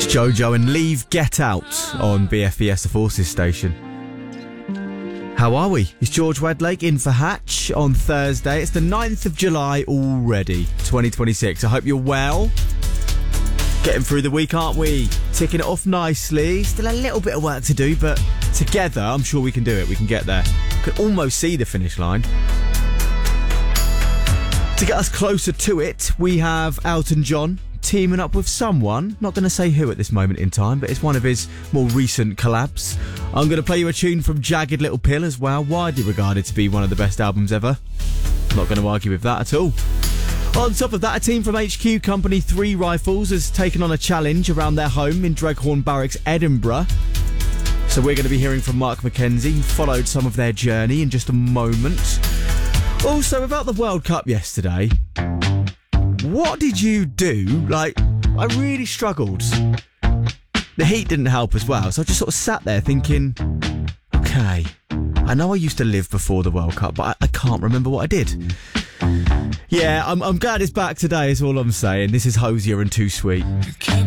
Jojo and Leave Get Out on BFBS, the Forces station. How are we? It's George Wedlake in for Hatch on Thursday. It's the 9th of July already, 2026. I hope you're well. Getting through the week, aren't we? Ticking it off nicely. Still a little bit of work to do, but together, I'm sure we can do it. We can get there. Could almost see the finish line. To get us closer to it, we have Elton John teaming up with someone, not going to say who at this moment in time, but it's one of his more recent collabs. I'm going to play you a tune from Jagged Little Pill as well, widely regarded to be one of the best albums ever. Not going to argue with that at all. On top of that, a team from HQ Company 3 Rifles has taken on a challenge around their home in Dreghorn Barracks, Edinburgh. So we're going to be hearing from Mark McKenzie, who followed some of their journey in just a moment. Also, about the World Cup yesterday, what did you do? I really struggled. The heat didn't help as well, so I just sort of sat there thinking, okay, I know I used to live before the World Cup, but I can't remember what I did. Yeah, I'm glad it's back today is all I'm saying. This is Hosier and Too Sweet.